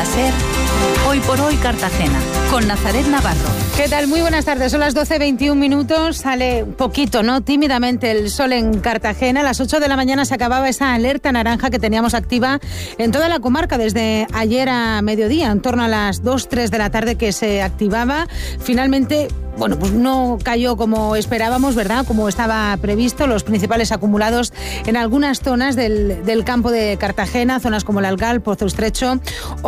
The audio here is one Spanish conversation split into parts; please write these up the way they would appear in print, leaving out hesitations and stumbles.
SER, Hoy por Hoy Cartagena, con Nazaret Navarro. ¿Qué tal? Muy buenas tardes, son las 12:21, sale un poquito, ¿no? Tímidamente el sol en Cartagena. A las 8 de la mañana se acababa esa alerta naranja que teníamos activa en toda la comarca desde ayer a mediodía, en torno a las 2-3 de la tarde que se activaba. Finalmente, bueno, pues no cayó como esperábamos, ¿verdad? Como estaba previsto, los principales acumulados en algunas zonas del campo de Cartagena, zonas como el Algal, Pozo Estrecho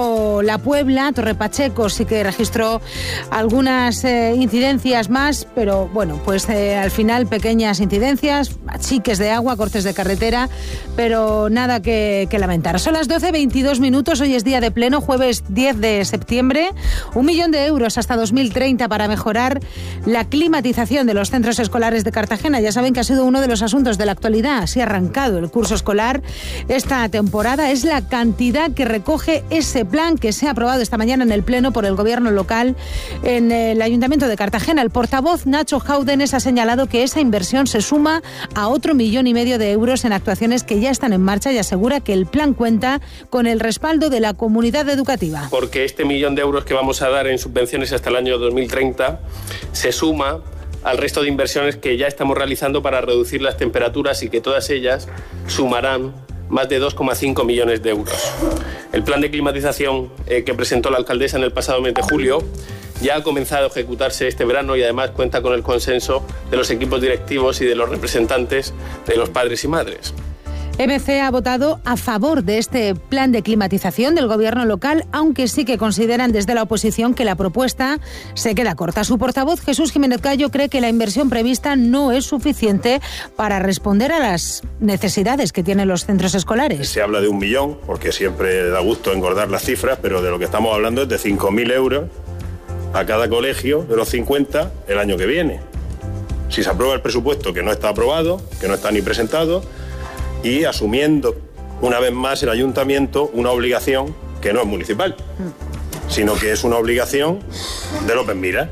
o La Puebla. Torre Pacheco sí que registró algunas incidencias más, pero bueno, pues al final pequeñas incidencias, achiques de agua, cortes de carretera, pero nada que lamentar. Son las 12:22, hoy es día de pleno, jueves 10 de septiembre, 1 millón de euros hasta 2030 para mejorar la climatización de los centros escolares de Cartagena. Ya saben que ha sido uno de los asuntos de la actualidad. Así ha arrancado el curso escolar esta temporada. Es la cantidad que recoge ese plan que se ha aprobado esta mañana en el Pleno por el Gobierno local en el Ayuntamiento de Cartagena. El portavoz Nacho Jáudenes ha señalado que esa inversión se suma a otro 1,5 millones de euros en actuaciones que ya están en marcha y asegura que el plan cuenta con el respaldo de la comunidad educativa. Porque este 1 millón de euros que vamos a dar en subvenciones hasta el año 2030 se suma al resto de inversiones que ya estamos realizando para reducir las temperaturas y que todas ellas sumarán más de 2,5 millones de euros. El plan de climatización que presentó la alcaldesa en el pasado mes de julio ya ha comenzado a ejecutarse este verano y además cuenta con el consenso de los equipos directivos y de los representantes de los padres y madres. MC ha votado a favor de este plan de climatización del Gobierno local, aunque sí que consideran desde la oposición que la propuesta se queda corta. Su portavoz, Jesús Jiménez Cayo, cree que la inversión prevista no es suficiente para responder a las necesidades que tienen los centros escolares. Se habla de 1 millón, porque siempre da gusto engordar las cifras, pero de lo que estamos hablando es de 5.000 euros a cada colegio de los 50 el año que viene. Si se aprueba el presupuesto, que no está aprobado, que no está ni presentado, y asumiendo una vez más el ayuntamiento una obligación que no es municipal, sino que es una obligación de López Miras.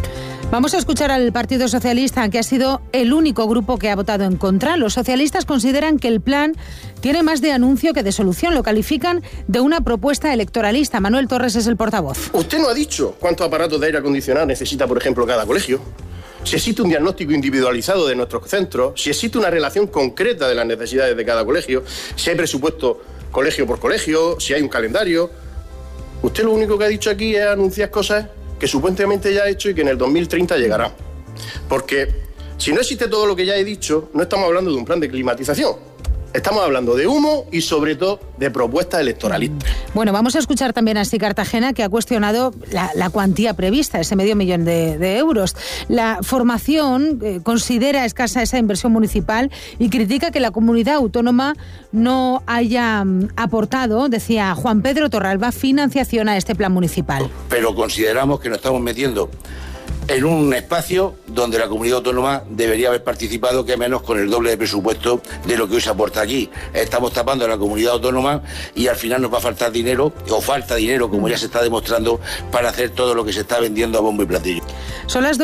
Vamos a escuchar al Partido Socialista, que ha sido el único grupo que ha votado en contra. Los socialistas consideran que el plan tiene más de anuncio que de solución. Lo califican de una propuesta electoralista. Manuel Torres es el portavoz. Usted no ha dicho cuántos aparatos de aire acondicionado necesita, por ejemplo, cada colegio. Si existe un diagnóstico individualizado de nuestros centros, si existe una relación concreta de las necesidades de cada colegio, si hay presupuesto colegio por colegio, si hay un calendario. Usted lo único que ha dicho aquí es anunciar cosas que supuestamente ya ha hecho y que en el 2030 llegará. Porque si no existe todo lo que ya he dicho, no estamos hablando de un plan de climatización. Estamos hablando de humo y, sobre todo, de propuestas electoralistas. Bueno, vamos a escuchar también a Así Cartagena, que ha cuestionado la cuantía prevista, ese 500 000 de euros. La formación considera escasa esa inversión municipal y critica que la comunidad autónoma no haya aportado, decía Juan Pedro Torralba, financiación a este plan municipal. Pero consideramos que nos estamos metiendo en un espacio donde la comunidad autónoma debería haber participado, que menos con el doble de presupuesto de lo que hoy se aporta aquí. Estamos tapando a la comunidad autónoma y al final nos va a faltar dinero, o falta dinero, como ya se está demostrando, para hacer todo lo que se está vendiendo a bombo y platillo. Son las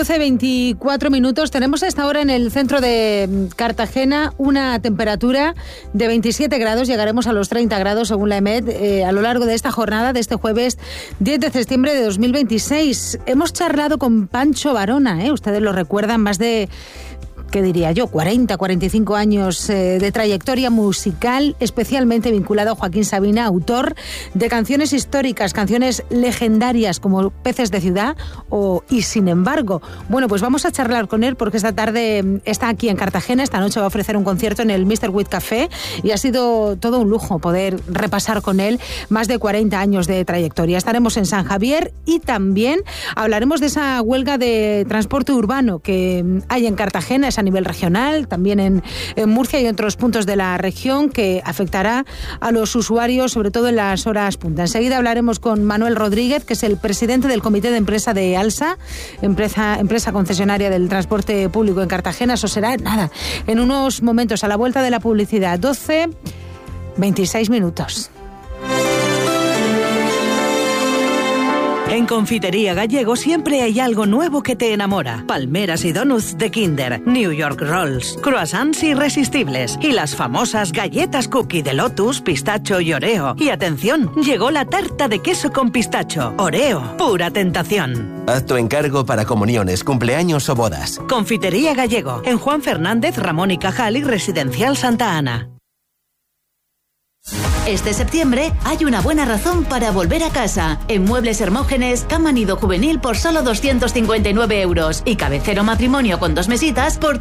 12:24. Tenemos a esta hora en el centro de Cartagena una temperatura de 27 grados. Llegaremos a los 30 grados según la EMET a lo largo de esta jornada de este jueves 10 de septiembre de 2026. Hemos charlado con Pancho Varona, ustedes lo recuerdan, más de, ¿qué diría yo?, 40, 45 años de trayectoria musical, especialmente vinculado a Joaquín Sabina, autor de canciones históricas, canciones legendarias como Peces de Ciudad o Y sin embargo. Bueno, pues vamos a charlar con él porque esta tarde está aquí en Cartagena, esta noche va a ofrecer un concierto en el Mr. Witt Café y ha sido todo un lujo poder repasar con él más de 40 años de trayectoria. Estaremos en San Javier y también hablaremos de esa huelga de transporte urbano que hay en Cartagena, esa a nivel regional, también en Murcia y otros puntos de la región, que afectará a los usuarios, sobre todo en las horas punta. Enseguida hablaremos con Manuel Rodríguez, que es el presidente del comité de empresa de ALSA, empresa concesionaria del transporte público en Cartagena. Eso será, en unos momentos, a la vuelta de la publicidad. 12:26. En Confitería Gallego siempre hay algo nuevo que te enamora. Palmeras y donuts de Kinder, New York Rolls, croissants irresistibles y las famosas galletas cookie de Lotus, pistacho y Oreo. Y atención, llegó la tarta de queso con pistacho. Oreo, pura tentación. Haz tu encargo para comuniones, cumpleaños o bodas. Confitería Gallego, en Juan Fernández, Ramón y Cajal y Residencial Santa Ana. Este septiembre hay una buena razón para volver a casa. En Muebles Hermógenes, cama nido juvenil por solo 259 euros y cabecero matrimonio con 2 mesitas por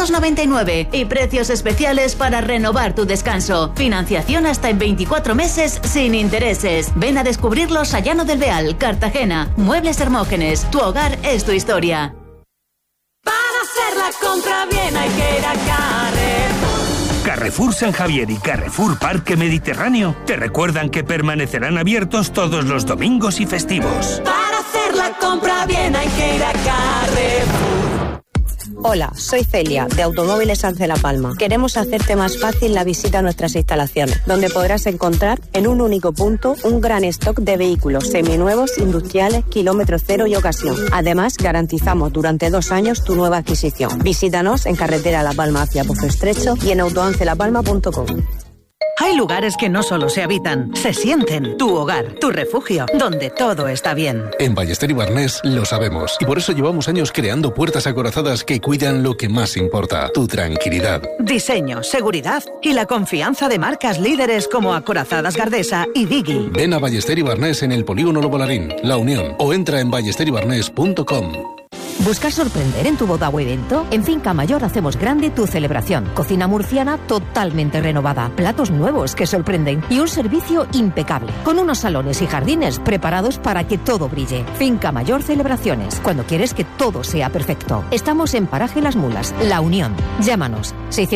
399 y precios especiales para renovar tu descanso. Financiación hasta en 24 meses sin intereses. Ven a descubrirlos a Llano del Beal, Cartagena. Muebles Hermógenes, tu hogar es tu historia. Para hacer la compra bien hay que ir a Carrefour. Carrefour San Javier y Carrefour Parque Mediterráneo te recuerdan que permanecerán abiertos todos los domingos y festivos. Para hacer la compra bien hay que ir a Carrefour. Hola, soy Celia, de Automóviles Ance La Palma. Queremos hacerte más fácil la visita a nuestras instalaciones, donde podrás encontrar en un único punto un gran stock de vehículos seminuevos, industriales, kilómetro cero y ocasión. Además, garantizamos durante 2 años tu nueva adquisición. Visítanos en carretera La Palma hacia Pozo Estrecho y en autoancelapalma.com. Hay lugares que no solo se habitan, se sienten. Tu hogar, tu refugio, donde todo está bien. En Ballester y Barnés lo sabemos y por eso llevamos años creando puertas acorazadas que cuidan lo que más importa, tu tranquilidad. Diseño, seguridad y la confianza de marcas líderes como Acorazadas Gardesa y Digi. Ven a Ballester y Barnés en el Polígono Lobo Larín, La Unión, o entra en ballesterybarnés.com. ¿Buscas sorprender en tu boda o evento? En Finca Mayor hacemos grande tu celebración. Cocina murciana totalmente renovada, platos nuevos que sorprenden y un servicio impecable, con unos salones y jardines preparados para que todo brille. Finca Mayor Celebraciones, cuando quieres que todo sea perfecto. Estamos en Paraje Las Mulas, La Unión. Llámanos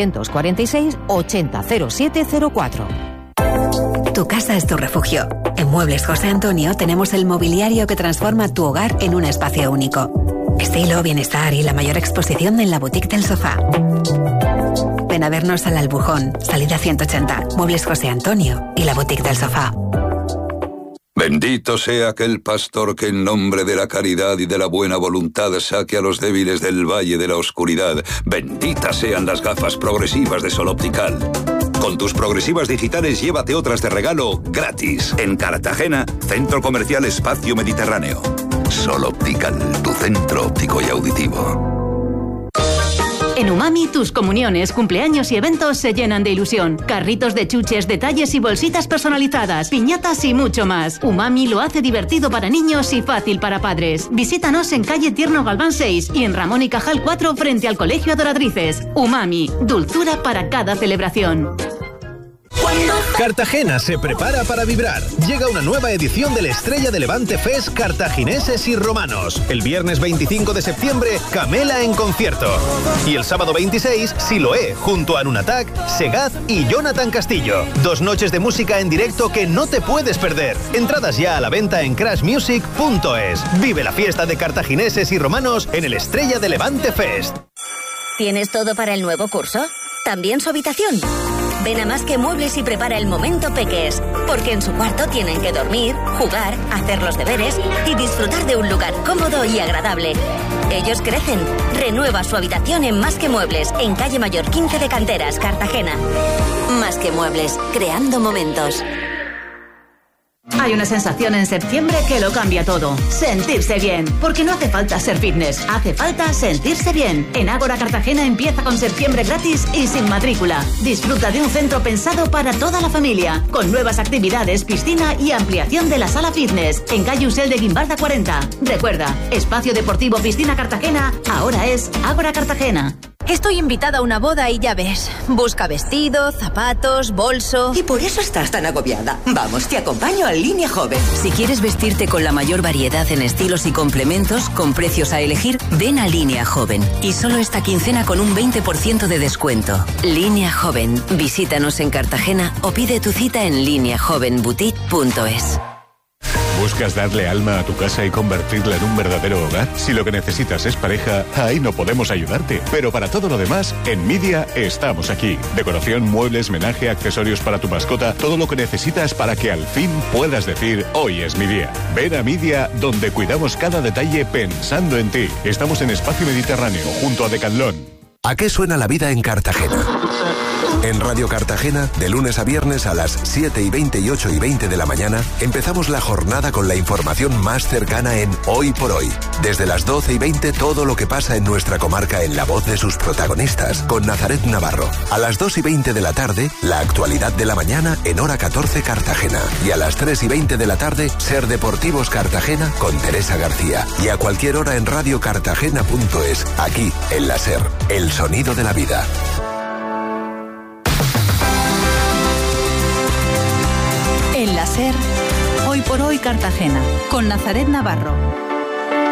646 80 0704. Tu casa es tu refugio. En Muebles José Antonio tenemos el mobiliario que transforma tu hogar en un espacio único. Estilo, bienestar y la mayor exposición en la boutique del sofá. Ven a vernos al Albujón, salida 180, Muebles José Antonio y la boutique del sofá. Bendito sea aquel pastor que en nombre de la caridad y de la buena voluntad saque a los débiles del valle de la oscuridad. Benditas sean las gafas progresivas de Sol Optical. Con tus progresivas digitales llévate otras de regalo gratis. En Cartagena, Centro Comercial Espacio Mediterráneo. Sol Optical, tu centro óptico y auditivo. En Umami, tus comuniones, cumpleaños y eventos se llenan de ilusión. Carritos de chuches, detalles y bolsitas personalizadas, piñatas y mucho más. Umami lo hace divertido para niños y fácil para padres. Visítanos en calle Tierno Galván 6 y en Ramón y Cajal 4 frente al Colegio Adoratrices. Umami, dulzura para cada celebración. Cartagena se prepara para vibrar. Llega una nueva edición del Estrella de Levante Fest Cartagineses y Romanos. El viernes 25 de septiembre, Camela en concierto. Y el sábado 26, Siloé, junto a Nunatak, Segaz y Jonathan Castillo. 2 noches de música en directo que no te puedes perder. Entradas ya a la venta en crashmusic.es. Vive la fiesta de Cartagineses y Romanos en el Estrella de Levante Fest. ¿Tienes todo para el nuevo curso? ¿También su habitación? Ven a Más que Muebles y prepara el momento Peques, porque en su cuarto tienen que dormir, jugar, hacer los deberes y disfrutar de un lugar cómodo y agradable. Ellos crecen. Renueva su habitación en Más que Muebles, en calle Mayor 15 de Canteras, Cartagena. Más que Muebles, creando momentos. Hay una sensación en septiembre que lo cambia todo. Sentirse bien. Porque no hace falta ser fitness, hace falta sentirse bien. En Ágora Cartagena empieza con septiembre gratis y sin matrícula. Disfruta de un centro pensado para toda la familia, con nuevas actividades, piscina y ampliación de la sala fitness. En calle Usel de Guimbarda 40. Recuerda, Espacio Deportivo Piscina Cartagena ahora es Ágora Cartagena. Estoy invitada a una boda y ya ves, busca vestido, zapatos, bolso... Y por eso estás tan agobiada. Vamos, te acompaño a Línea Joven. Si quieres vestirte con la mayor variedad en estilos y complementos, con precios a elegir, ven a Línea Joven. Y solo esta quincena con un 20% de descuento. Línea Joven. Visítanos en Cartagena o pide tu cita en lineajovenboutique.es. ¿Buscas darle alma a tu casa y convertirla en un verdadero hogar? Si lo que necesitas es pareja, ahí no podemos ayudarte. Pero para todo lo demás, en Media estamos aquí. Decoración, muebles, menaje, accesorios para tu mascota, todo lo que necesitas para que al fin puedas decir, hoy es mi día. Ven a Media, donde cuidamos cada detalle pensando en ti. Estamos en Espacio Mediterráneo, junto a Decathlon. ¿A qué suena la vida en Cartagena? En Radio Cartagena, de lunes a viernes a las 7:20 y 8:20 de la mañana, empezamos la jornada con la información más cercana en Hoy por Hoy. Desde las 12:20, todo lo que pasa en nuestra comarca en la voz de sus protagonistas, con Nazaret Navarro. A las 2:20 de la tarde, la actualidad de la mañana en Hora 14 Cartagena. Y a las 3:20 de la tarde, Ser Deportivos Cartagena con Teresa García. Y a cualquier hora en radiocartagena.es, aquí en la Ser, el sonido de la vida. En la Ser, Hoy por Hoy Cartagena, con Nazaret Navarro.